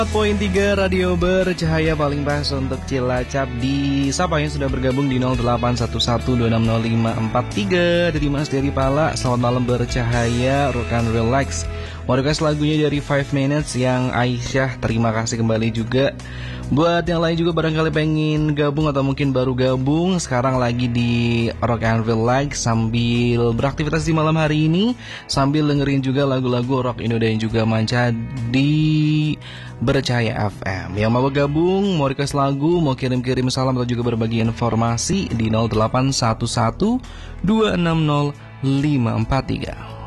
4.3 Radio Bercahaya paling pas untuk Cilacap. Di Sapa yang sudah bergabung di 0811260543. Dari Mas dari Pala, selamat malam bercahaya, rock and relax. Mau request lagunya dari 5 Minutes yang Aisyah, terima kasih kembali juga. Buat yang lain juga barangkali pengen gabung atau mungkin baru gabung, sekarang lagi di Rock and Relax sambil beraktivitas di malam hari ini, sambil dengerin juga lagu-lagu rock Indo dan juga manca di Bercahaya FM. Yang mau gabung, mau request lagu, mau kirim-kirim salam atau juga berbagi informasi di 0811 260 543.